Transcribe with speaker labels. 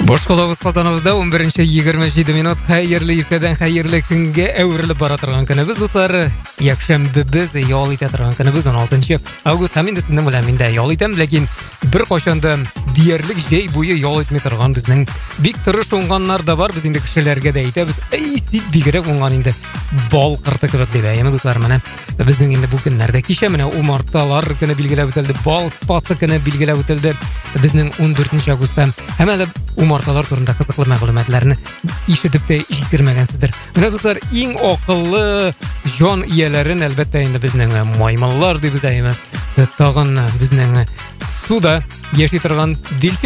Speaker 1: Бош қолабыз қазанымызда 11:27 минут хайырлы ертеден хайырлы күнге әуіріліп бара тұрған күніміз достар. Якшәмбі біз ял ете тұрған күніміз 16 август. Мен де сіздің біләмен де ял етем, ләкин бір қошанды диярлік жей бойы ял етмей тұрған біздің бик тұрыш оңғанлар да бар. Біз енді кішілерге де айтамыз, ей сит бигірек оңған енді бал қырты кебек деп әйеміз достар. Міне біздің енді бұл күнлерде кеше міне умарталар күні белгілеп өтілді, бал спасы күні белгілеп өтілді. Біздің 14 августта һәм әлі умарталар турында қызыклы мәгълүматларны ишетеп тә ишеткермәгәнсездер. Менә дуслар, иң акыллы жан ияләрен әлбәттә инде безнең маймыллар дип әйтәбез. Тагын безнең суда яши торган дельфин